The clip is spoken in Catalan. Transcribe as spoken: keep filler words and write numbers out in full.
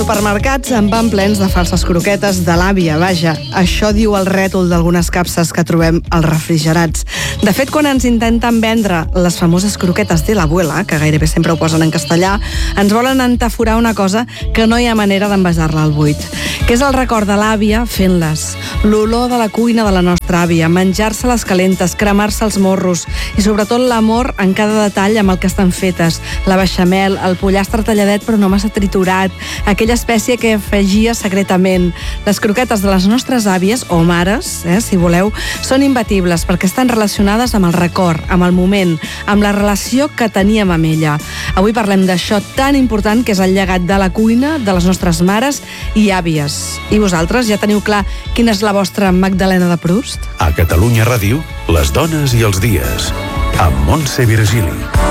supermercats en van plens de falses croquetes de l'àvia, vaja. Això diu el rètol d'algunes capses que trobem als refrigerats. De fet, quan ens intenten vendre les famoses croquetes de l'abuela, que gairebé sempre ho posen en castellà, ens volen entaforar una cosa que no hi ha manera d'envasar-la al buit, que és el record de l'àvia fent-les, l'olor de la cuina de la nostra àvia, menjar-se les calentes, cremar-se els morros i sobretot l'amor en cada detall amb el que estan fetes, la beixamel, el pollastre talladet però no massa triturat, aquella espècie que afegia secretament. Les croquetes de les nostres àvies, o mares, eh, si voleu, són imbatibles perquè estan relacionades amb el record, amb el moment, amb la relació que teníem amb ella. Avui parlem d'això tan important que és el llegat de la cuina de les nostres mares i àvies. I vosaltres ja teniu clar quina és la vostra Magdalena de Proust? A Catalunya Ràdio, les dones i els dies, amb Montse Virgili.